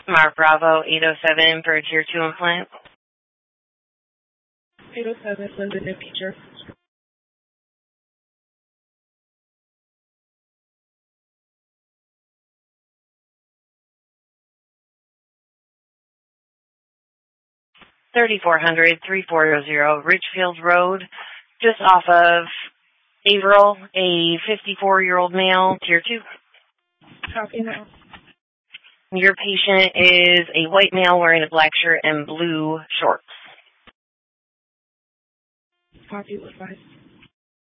Mark Bravo 807 for a Tier 2 implant. 807, Linda New Feature. $3,400 Ridgefield Road, just off of Averill, a 54-year-old male, Tier 2. Copy now. Your patient is a white male wearing a black shirt and blue shorts. Copy with 5.